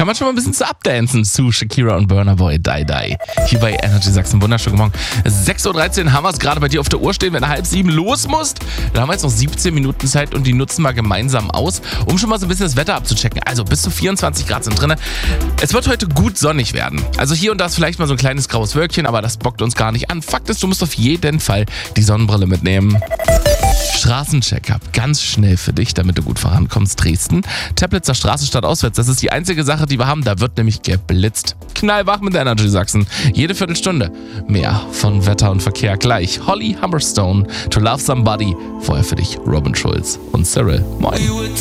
manchmal ein bisschen zu updancen zu Shakira und Burna Boy Die Die. Hier bei Energy Sachsen. Wunderschönen Morgen. 6.13 Uhr haben wir es gerade bei dir auf der Uhr stehen, wenn du 6:30 los musst. Da haben wir jetzt noch 17 Minuten Zeit und die nutzen wir gemeinsam aus, um schon mal so ein bisschen das Wetter abzuchecken. Also bis zu 24 Grad sind drin. Es wird heute gut sonnig werden. Also hier und da ist vielleicht mal so ein kleines graues Wölkchen, aber das bockt uns gar nicht an. Fakt ist, du musst auf jeden Fall die Sonnenbrille mitnehmen. Straßencheck-up, ganz schnell für dich, damit du gut vorankommst. Dresden, Teplitzer Straße stadtauswärts, das ist die einzige Sache, die wir haben, da wird nämlich geblitzt. Knallwach mit Energy Sachsen, jede Viertelstunde. Mehr von Wetter und Verkehr gleich. Holly Humberstone, To Love Somebody, vorher für dich Robin Schulz und Cyril. Moin.